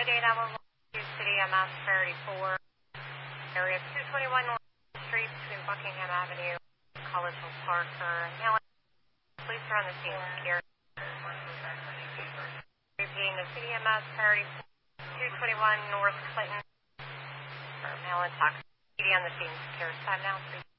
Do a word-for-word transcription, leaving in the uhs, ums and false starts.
Midday nine one one to City M S Priority four, area two twenty-one North Street between Buckingham Avenue, Collegeville Park. Uh, now, please are on the scene secure. Repeating the City M S Priority four, two twenty-one North Clinton. For mail and tax. On the scene secure. Time now, please.